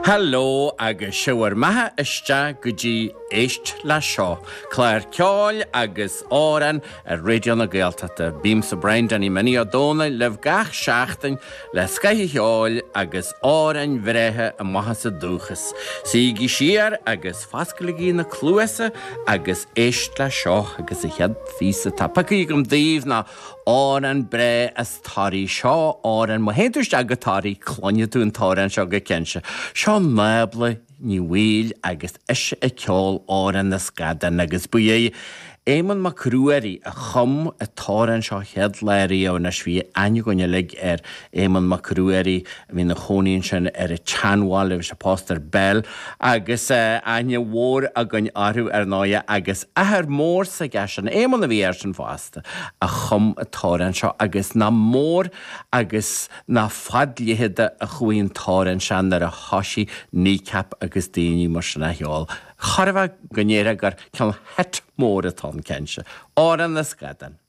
Hello agus siwr maha ystia gydji eist la sio. Clair Ceol agus oran radio na Gaeltachta. Bím sa brain dan I mini o dóna lef gach siachtain le Sky Ceol agus oran vrehe a maha sa dúchas. Sigi siar agus fascaligi na clúasa agus eist la sio agus a head fisa tapaki gom dív na oran bre as tari sio oran ma hentush aga tari clonia dún toran sio ga kense. Sean Mable ní bhfuil agus is a ceol oran na scadan agus bué Éman macrúari a chum a toran seo head léirí ó na sví aine gonne lig Éman macrúari hí na chonín sin a chanwal a pastor bell agus aine mhór a gon arú náia agus ahar mór sa gasan Éman na bhí sin fásta a chum a toran seo agus na mór agus na fadlihead a chuoin toran sean ar a hosi kneecap agus daoine mar sin a heol. Charfa gnéire gur ceann het mór atá kense. Oran na scadan.